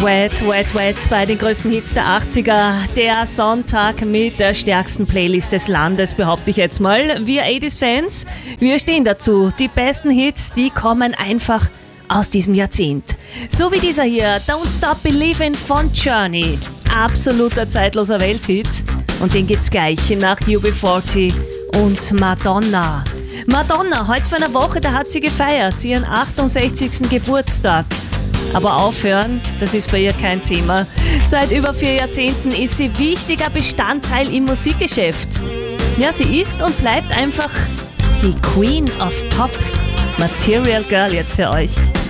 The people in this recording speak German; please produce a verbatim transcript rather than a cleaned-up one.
Wet, Wet, Wet bei den größten Hits der achtziger. Der Sonntag mit der stärksten Playlist des Landes, behaupte ich jetzt mal. Wir achtziger-Fans, wir stehen dazu. Die besten Hits, die kommen einfach aus diesem Jahrzehnt. So wie dieser hier, Don't Stop Believin' von Journey. Absoluter zeitloser Welthit. Und den gibt's gleich nach U B vierzig und Madonna. Madonna, heute vor einer Woche, da hat sie gefeiert, ihren achtundsechzigsten Geburtstag. Aber aufhören, das ist bei ihr kein Thema. Seit über vier Jahrzehnten ist sie wichtiger Bestandteil im Musikgeschäft. Ja, sie ist und bleibt einfach die Queen of Pop. Material Girl jetzt für euch.